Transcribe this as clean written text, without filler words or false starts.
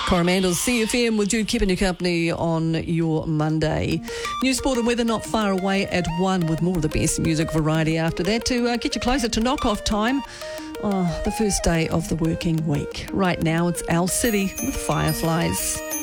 Coromandel's CFM with Jude keeping you company on your Monday. News, sport and weather not far away at 1 with more of the best music variety after that to get you closer to knock-off time. The first day of the working week. Right now it's Owl City with Fireflies.